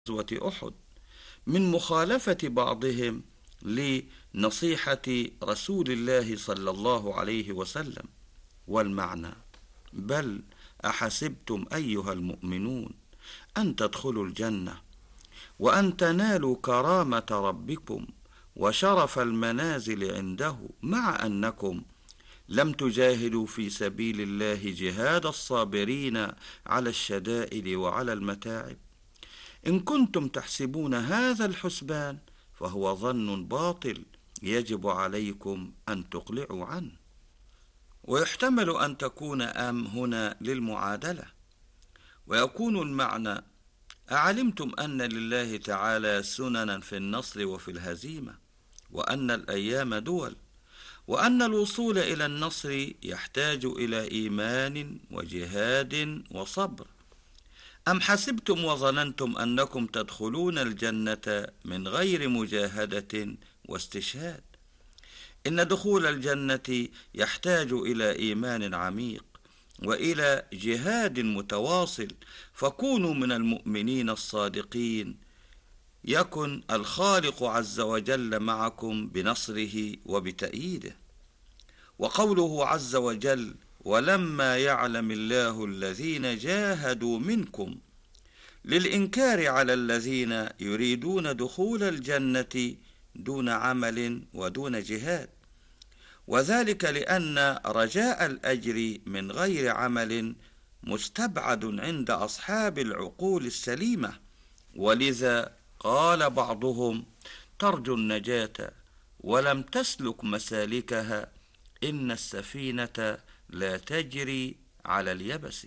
غزوة أحد من مخالفة بعضهم لنصيحة رسول الله صلى الله عليه وسلم. والمعنى: بل أحسبتم أيها المؤمنون أن تدخلوا الجنة وأن تنالوا كرامة ربكم وشرف المنازل عنده، مع أنكم لم تجاهدوا في سبيل الله جهاد الصابرين على الشدائد وعلى المتاعب. إن كنتم تحسبون هذا الحسبان فهو ظن باطل يجب عليكم أن تقلعوا عنه. ويحتمل أن تكون أم هنا للمعادلة، ويكون المعنى: أعلمتم أن لله تعالى سننا في النصر وفي الهزيمة، وأن الأيام دول، وأن الوصول إلى النصر يحتاج إلى إيمان وجهاد وصبر؟ أم حسبتم وظننتم أنكم تدخلون الجنة من غير مجاهدة واستشهاد؟ إن دخول الجنة يحتاج إلى إيمان عميق وإلى جهاد متواصل، فكونوا من المؤمنين الصادقين يكن الخالق عز وجل معكم بنصره وبتأييده. وقوله عز وجل: ولما يعلم الله الذين جاهدوا منكم، للإنكار على الذين يريدون دخول الجنة دون عمل ودون جهاد، وذلك لأن رجاء الأجر من غير عمل مستبعد عند أصحاب العقول السليمة، ولذا قال بعضهم: ترجو النجاة ولم تسلك مسالكها، إن السفينة لا تجري على اليبس.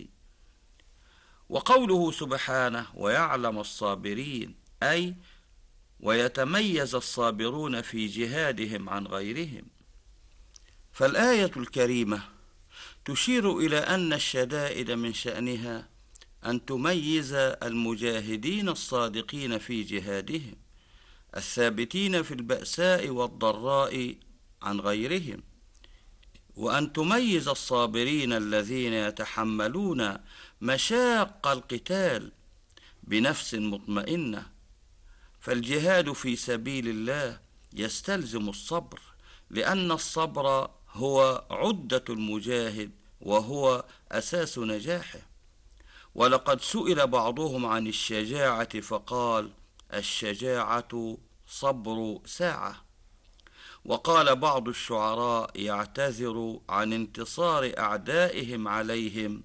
وقوله سبحانه: ويعلم الصابرين، أي ويتميز الصابرون في جهادهم عن غيرهم. فالآية الكريمة تشير إلى أن الشدائد من شأنها أن تميز المجاهدين الصادقين في جهادهم الثابتين في البأساء والضراء عن غيرهم، وأن تميز الصابرين الذين يتحملون مشاق القتال بنفس مطمئنة. فالجهاد في سبيل الله يستلزم الصبر، لأن الصبر هو عدة المجاهد وهو أساس نجاحه. ولقد سئل بعضهم عن الشجاعة فقال: الشجاعة صبر ساعة. وقال بعض الشعراء يعتذر عن انتصار أعدائهم عليهم: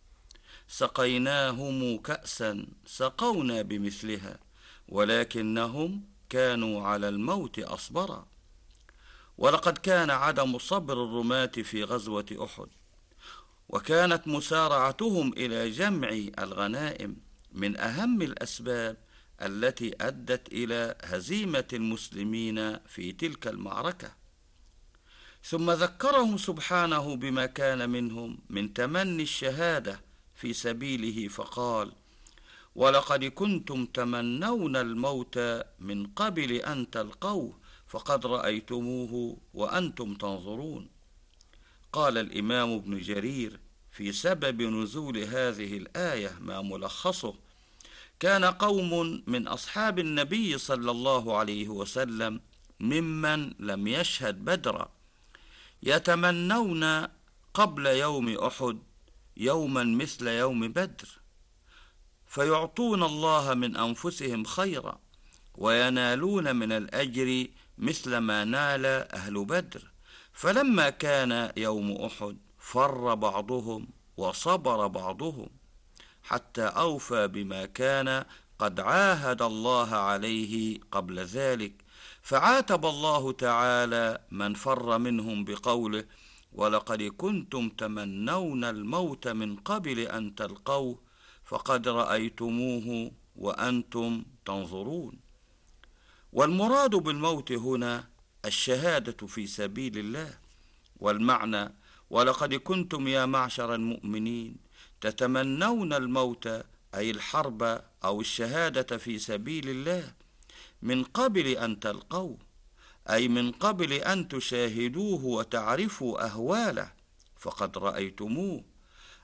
سقيناهم كأسا سقونا بمثلها، ولكنهم كانوا على الموت أصبرا. ولقد كان عدم صبر الرماة في غزوة أحد، وكانت مسارعتهم إلى جمع الغنائم من أهم الأسباب التي أدت إلى هزيمة المسلمين في تلك المعركة. ثم ذكرهم سبحانه بما كان منهم من تمني الشهادة في سبيله فقال: ولقد كنتم تمنون الموت من قبل أن تلقوه فقد رأيتموه وأنتم تنظرون. قال الإمام ابن جرير في سبب نزول هذه الآية ما ملخصه: كان قوم من أصحاب النبي صلى الله عليه وسلم ممن لم يشهد بدرا يتمنون قبل يوم أحد يوما مثل يوم بدر، فيعطون الله من أنفسهم خيرا وينالون من الأجر مثل ما نال أهل بدر. فلما كان يوم أحد فر بعضهم وصبر بعضهم حتى أوفى بما كان قد عاهد الله عليه قبل ذلك، فعاتب الله تعالى من فر منهم بقوله: ولقد كنتم تمنون الموت من قبل أن تلقوه فقد رأيتموه وأنتم تنظرون. والمراد بالموت هنا الشهادة في سبيل الله. والمعنى: ولقد كنتم يا معشر المؤمنين تتمنون الموت، أي الحرب أو الشهادة في سبيل الله، من قبل أن تلقوه، أي من قبل أن تشاهدوه وتعرفوا أهواله، فقد رأيتموه،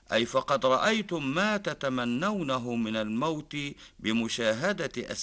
أي فقد رأيتم ما تتمنونه من الموت بمشاهدة